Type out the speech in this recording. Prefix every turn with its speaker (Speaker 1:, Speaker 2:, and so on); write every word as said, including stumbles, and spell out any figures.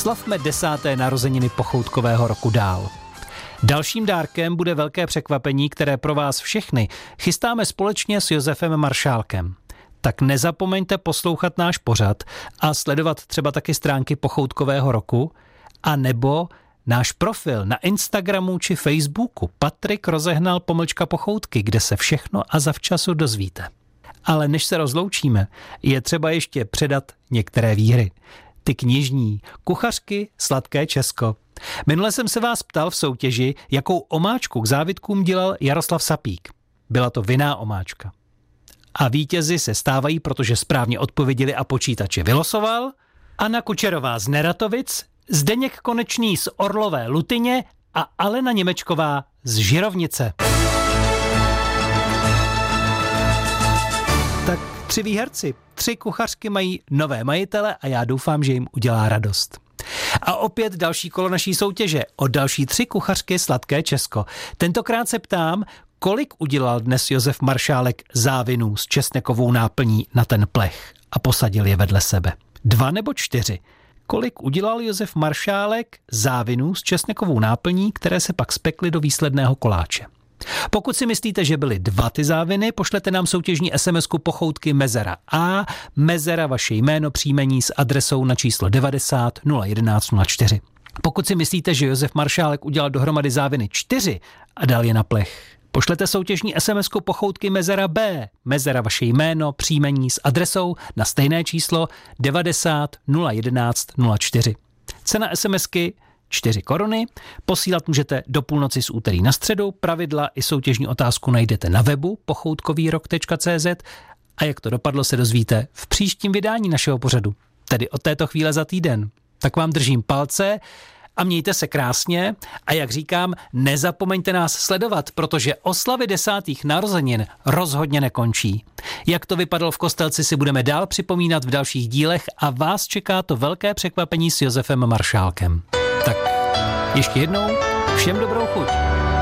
Speaker 1: Slavme desáté narozeniny pochoutkového roku dál. Dalším dárkem bude velké překvapení, které pro vás všechny chystáme společně s Josefem Maršálkem. Tak nezapomeňte poslouchat náš pořad a sledovat třeba taky stránky pochoutkového roku, a nebo náš profil na Instagramu či Facebooku Patrik Rozehnal pomlčka pochoutky, kde se všechno a zavčasu dozvíte. Ale než se rozloučíme, je třeba ještě předat některé výhry. Ty knižní, kuchařky Sladké Česko. Minule jsem se vás ptal v soutěži, jakou omáčku k závitkům dělal Jaroslav Sapík. Byla to vinná omáčka. A vítězi se stávají, protože správně odpověděli a počítače vylosoval, Anna Kučerová z Neratovic, Zdeněk Konečný z Orlové Lutyně a Alena Němečková z Žirovnice. Tak tři výherci, tři kuchařky mají nové majitele a já doufám, že jim udělá radost. A opět další kolo naší soutěže o další tři kuchařky Sladké Česko. Tentokrát se ptám, kolik udělal dnes Josef Maršálek závinů s česnekovou náplní na ten plech a posadil je vedle sebe. Dva nebo čtyři? Kolik udělal Josef Maršálek závinů s česnekovou náplní, které se pak spekly do výsledného koláče? Pokud si myslíte, že byly dva ty záviny, pošlete nám soutěžní SMSku pochoutky Mezera A, Mezera vaše jméno, příjmení s adresou na číslo devadesát nula jedenáct nula čtyři. Pokud si myslíte, že Josef Maršálek udělal dohromady záviny čtyři a dal je na plech, pošlete soutěžní SMSku pochoutky Mezera B, Mezera vaše jméno, příjmení s adresou na stejné číslo devadesát nula jedenáct nula čtyři. Cena SMSky čtyři koruny. Posílat můžete do půlnoci z úterý na středu. Pravidla i soutěžní otázku najdete na webu pochoutkovýrok tečka cé zet a jak to dopadlo, se dozvíte v příštím vydání našeho pořadu, tedy od této chvíle za týden. Tak vám držím palce a mějte se krásně a jak říkám, nezapomeňte nás sledovat, protože oslavy desátých narozenin rozhodně nekončí. Jak to vypadalo v Kostelci, si budeme dál připomínat v dalších dílech a vás čeká to velké překvapení s Josefem Maršálkem. Tak ještě jednou všem dobrou chuť.